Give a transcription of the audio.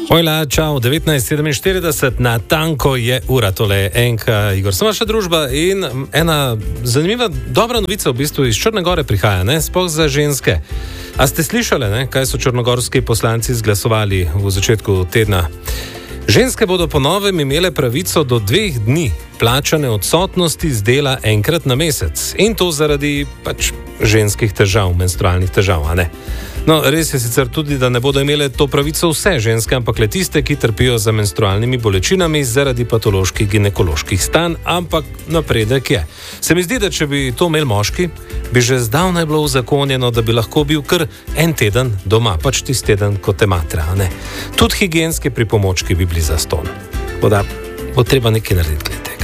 Ojla, čau, 19:47, na tanko je ura, tole enka, Igor. Sem vaša družba in ena zanimiva, dobra novica v bistvu iz Črne Gore prihaja, ne, sploh za ženske. A ste slišali, ne, kaj so črnogorski poslanci izglasovali v začetku tedna? Ženske bodo po novem imele pravico do 2 dni plačane odsotnosti z dela enkrat na mesec. In to zaradi ženskih težav, menstrualnih težav, a ne? No, res je sicer tudi, da ne bodo imele to pravico vse ženske, ampak le tiste, ki trpijo za menstrualnimi bolečinami zaradi patoloških ginekoloških stanj, ampak napredek je. Se mi zdi, da če bi to imeli moški, bi že zdavnaj bilo uzakonjeno, da bi lahko bil kar en teden doma, tisti teden, ko te matra, a ne? Tudi higienski pripomočki bi bili zastonj. Bo treba nekaj narediti glede.